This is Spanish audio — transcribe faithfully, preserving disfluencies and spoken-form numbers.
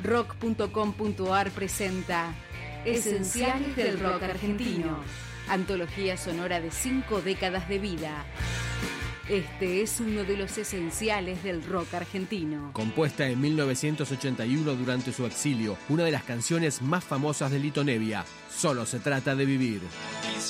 rock punto com punto ar presenta Esenciales del Rock Argentino, antología sonora de cinco décadas de vida. Este es uno de los esenciales del rock argentino. Compuesta en mil novecientos ochenta y uno durante su exilio, una de las canciones más famosas de Lito Nebbia, Solo se trata de vivir.